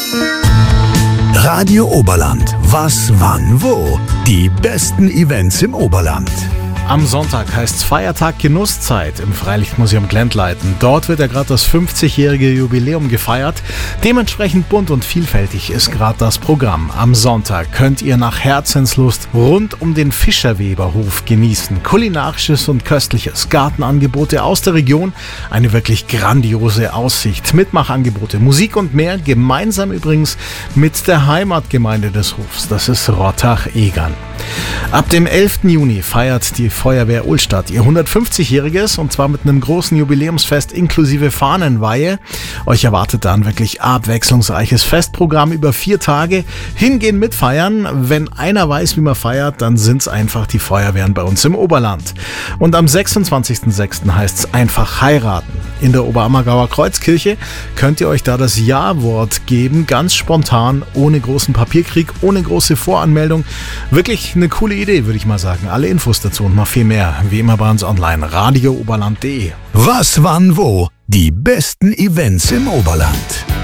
Radio Oberland. Was, wann, wo? Die besten Events im Oberland. Am Sonntag heißt's Feiertag Genusszeit im Freilichtmuseum Glendleiten. Dort wird ja gerade das 50-jährige Jubiläum gefeiert. Dementsprechend bunt und vielfältig ist gerade das Programm. Am Sonntag könnt ihr nach Herzenslust rund um den Fischerweberhof genießen. Kulinarisches und köstliches, Gartenangebote aus der Region, eine wirklich grandiose Aussicht, Mitmachangebote, Musik und mehr, gemeinsam übrigens mit der Heimatgemeinde des Hofs. Das ist Rottach-Egern. Ab dem 11. Juni feiert die Feuerwehr Ullstadt ihr 150-jähriges und zwar mit einem großen Jubiläumsfest inklusive Fahnenweihe. Euch erwartet da ein wirklich abwechslungsreiches Festprogramm über 4 Tage. Hingehen, mitfeiern. Wenn einer weiß, wie man feiert, dann sind's einfach die Feuerwehren bei uns im Oberland. Und am 26.06. heißt's einfach heiraten. In der Oberammergauer Kreuzkirche könnt ihr euch da das Ja-Wort geben, ganz spontan, ohne großen Papierkrieg, ohne große Voranmeldung. Wirklich eine coole Idee, würde ich mal sagen. Alle Infos dazu und noch viel mehr, wie immer bei uns online, radiooberland.de. Was, wann, wo? Die besten Events im Oberland.